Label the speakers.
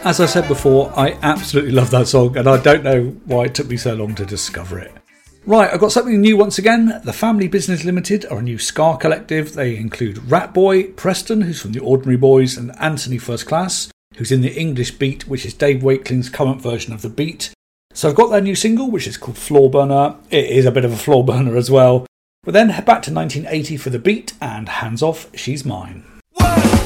Speaker 1: As I said before, I absolutely love that song, and I don't know why it took me so long to discover it. Right, I've got something new once again. The Family Business Limited are a new ska collective. They include Ratboy, Preston, who's from the Ordinary Boys, and Anthony First Class, who's in the English Beat, which is Dave Wakeling's current version of the Beat. So I've got their new single, which is called Floor Burner. It is a bit of a floor burner as well. But then head back to 1980 for the Beat and Hands Off, She's Mine.